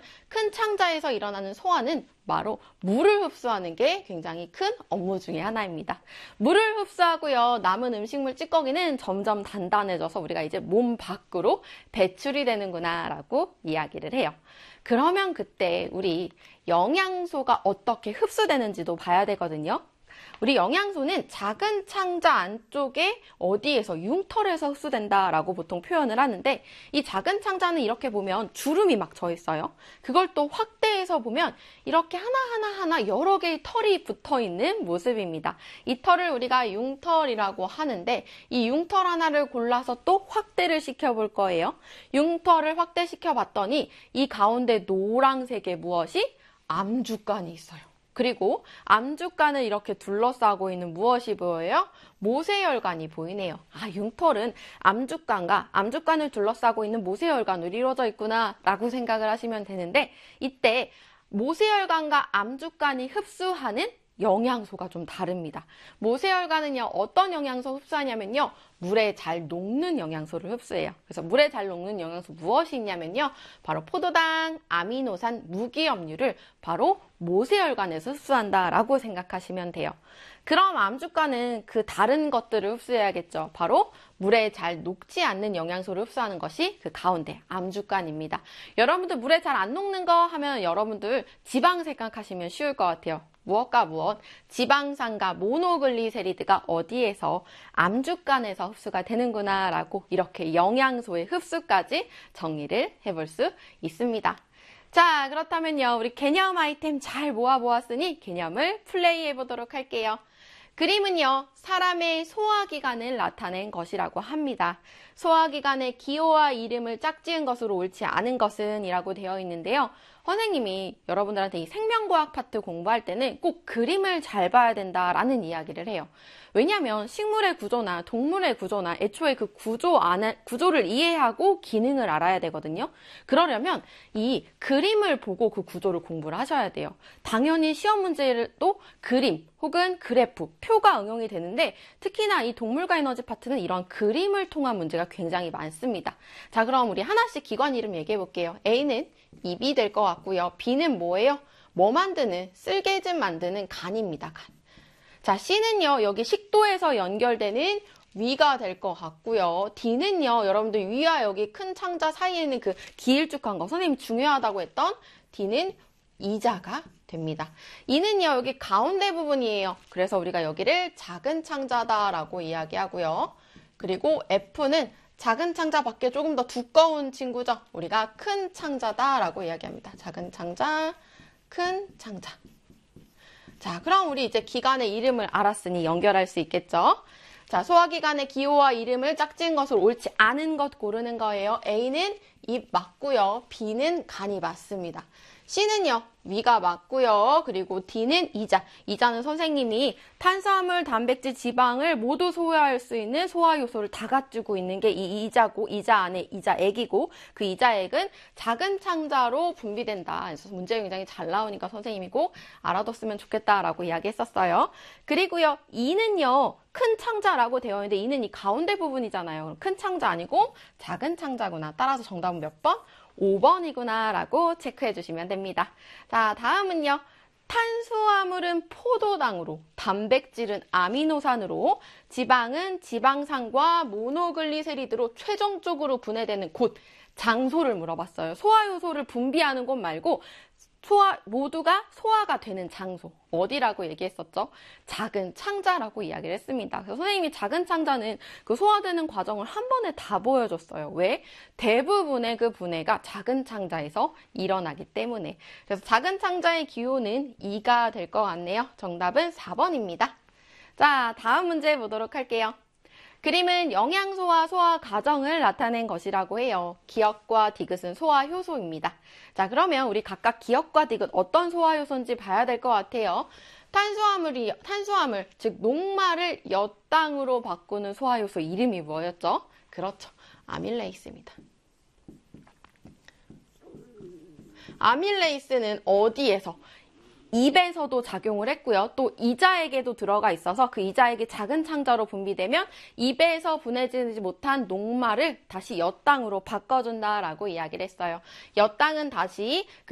큰 창자에서 일어나는 소화는 바로 물을 흡수하는 게 굉장히 큰 업무 중에 하나입니다. 물을 흡수하고요. 남은 음식물 찌꺼기는 점점 단단해져서 우리가 이제 몸 밖으로 배출이 되는구나 라고 이야기를 해요. 그러면 그때 우리 영양소가 어떻게 흡수되는지도 봐야 되거든요. 우리 영양소는 작은 창자 안쪽에 어디에서 융털에서 흡수된다라고 보통 표현을 하는데, 이 작은 창자는 이렇게 보면 주름이 막 져 있어요. 그걸 또 확대해서 보면 이렇게 하나하나 여러 개의 털이 붙어 있는 모습입니다. 이 털을 우리가 융털이라고 하는데, 이 융털 하나를 골라서 또 확대를 시켜 볼 거예요. 융털을 확대시켜 봤더니 이 가운데 노란색의 무엇이? 암주간이 있어요. 그리고 암주간을 이렇게 둘러싸고 있는 무엇이 보여요? 모세혈관이 보이네요. 아, 융털은 암주간과 암주간을 둘러싸고 있는 모세혈관으로 이루어져 있구나 라고 생각을 하시면 되는데, 이때 모세혈관과 암주간이 흡수하는 영양소가 좀 다릅니다. 모세혈관은요, 어떤 영양소 흡수하냐면요, 물에 잘 녹는 영양소를 흡수해요. 그래서 물에 잘 녹는 영양소 무엇이 있냐면요, 바로 포도당, 아미노산, 무기염류를 바로 모세혈관에서 흡수한다라고 생각하시면 돼요. 그럼 암주간은 그 다른 것들을 흡수해야겠죠. 바로 물에 잘 녹지 않는 영양소를 흡수하는 것이 그 가운데 암주간입니다. 여러분들 물에 잘 안 녹는 거 하면 여러분들 지방 생각하시면 쉬울 것 같아요. 무엇과 무엇? 지방산과 모노글리세리드가 어디에서? 암주간에서 흡수가 되는구나 라고 이렇게 영양소의 흡수까지 정리를 해볼 수 있습니다. 자, 그렇다면요, 우리 개념 아이템 잘 모아보았으니 개념을 플레이해 보도록 할게요. 그림은요, 사람의 소화기관을 나타낸 것이라고 합니다. 소화기관의 기호와 이름을 짝지은 것으로 옳지 않은 것은 이라고 되어 있는데요. 선생님이 여러분들한테 이 생명과학 파트 공부할 때는 꼭 그림을 잘 봐야 된다라는 이야기를 해요. 왜냐하면 식물의 구조나 동물의 구조나 애초에 그 구조를 이해하고 기능을 알아야 되거든요. 그러려면 이 그림을 보고 그 구조를 공부를 하셔야 돼요. 당연히 시험 문제도 그림 혹은 그래프, 표가 응용이 되는데, 특히나 이 동물과 에너지 파트는 이런 그림을 통한 문제가 굉장히 많습니다. 자, 그럼 우리 하나씩 기관 이름 얘기해 볼게요. A는 입이 될 것 같고요. B는 뭐예요? 뭐 만드는? 쓸개즙 만드는 간입니다. 간. 자, C는요, 여기 식도에서 연결되는 위가 될 것 같고요. D는요, 여러분들 위와 여기 큰 창자 사이에는 그 길쭉한 거, 선생님이 중요하다고 했던 D는 이자가 됩니다. E는요, 여기 가운데 부분이에요. 그래서 우리가 여기를 작은 창자다라고 이야기하고요. 그리고 F는 작은 창자 밖에 조금 더 두꺼운 친구죠. 우리가 큰 창자다라고 이야기합니다. 작은 창자, 큰 창자. 자, 그럼 우리 이제 기관의 이름을 알았으니 연결할 수 있겠죠? 자, 소화기관의 기호와 이름을 짝지은 것을 옳지 않은 것 고르는 거예요. A는 입 맞고요. B는 간이 맞습니다. C는요, 위가 맞고요. 그리고 D는 이자. 이자는 선생님이 탄수화물, 단백질, 지방을 모두 소화할 수 있는 소화 요소를 다 갖추고 있는 게 이 이자고, 이자 안에 이자액이고, 그 이자액은 작은 창자로 분비된다. 그래서 문제 굉장히 잘 나오니까 선생님이고 알아뒀으면 좋겠다라고 이야기했었어요. 그리고요, E는요, 큰 창자라고 되어 있는데 E는 이 가운데 부분이잖아요. 큰 창자 아니고 작은 창자구나. 따라서 정답은 몇 번? 5번이구나 라고 체크해 주시면 됩니다. 자, 다음은요. 탄수화물은 포도당으로, 단백질은 아미노산으로, 지방은 지방산과 모노글리세리드로 최종적으로 분해되는 곳, 장소를 물어봤어요. 소화요소를 분비하는 곳 말고 모두가 소화가 되는 장소, 어디라고 얘기했었죠? 작은 창자라고 이야기를 했습니다. 그래서 선생님이 작은 창자는 그 소화되는 과정을 한 번에 다 보여줬어요. 왜? 대부분의 그 분해가 작은 창자에서 일어나기 때문에. 그래서 작은 창자의 기호는 2가 될 것 같네요. 정답은 4번입니다. 자, 다음 문제 보도록 할게요. 그림은 영양소와 소화 과정을 나타낸 것이라고 해요. 기역과 디귿은 소화 효소입니다. 자, 그러면 우리 각각 기역과 디귿 어떤 소화 효소인지 봐야 될 것 같아요. 탄수화물, 즉 녹말을 엿당으로 바꾸는 소화 효소 이름이 뭐였죠? 그렇죠. 아밀레이스입니다. 아밀레이스는 어디에서? 입에서도 작용을 했고요. 또 이자액에도 들어가 있어서 그 이자액이 작은 창자로 분비되면 입에서 분해지지 못한 녹말을 다시 엿당으로 바꿔준다라고 이야기를 했어요. 엿당은 다시